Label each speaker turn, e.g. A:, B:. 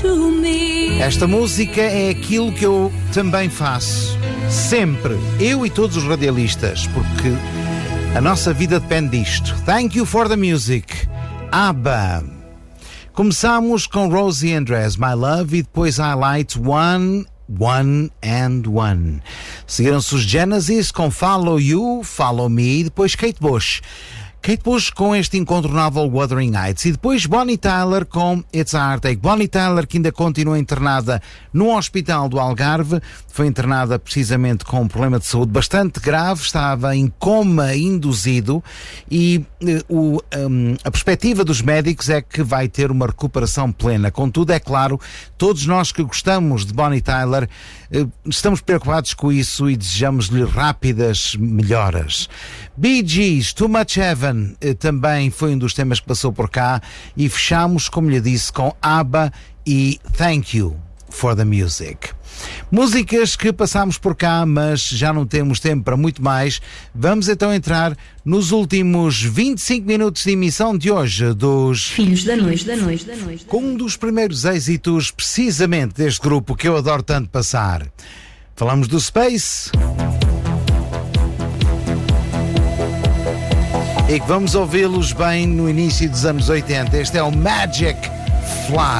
A: to me.
B: Esta música é aquilo que eu também faço. Sempre. Eu e todos os radialistas. Porque a nossa vida depende disto. Thank you for the music. ABBA. Começámos com Rosie Andress, My Love, e depois Highlight One and One. Seguiram-se os Genesis com Follow You, Follow Me, e depois Kate Bush. Kate Bush com este incontornável Wuthering Heights, e depois Bonnie Tyler com It's a Heartache. Bonnie Tyler, que ainda continua internada no hospital do Algarve, foi internada precisamente com um problema de saúde bastante grave, estava em coma induzido, e a perspectiva dos médicos é que vai ter uma recuperação plena. Contudo, é claro, todos nós que gostamos de Bonnie Tyler estamos preocupados com isso e desejamos-lhe rápidas melhoras. Bee Gees, Too Much Heaven, também foi um dos temas que passou por cá, e fechamos, como lhe disse, com ABBA e Thank You for the Music. Músicas que passámos por cá, mas já não temos tempo para muito mais. Vamos então entrar nos últimos 25 minutos de emissão de hoje dos
A: Filhos da Noite.
B: Com um dos primeiros êxitos precisamente deste grupo que eu adoro tanto passar. Falamos do Space e que vamos ouvi-los bem no início dos anos 80. Este é o Magic Fly.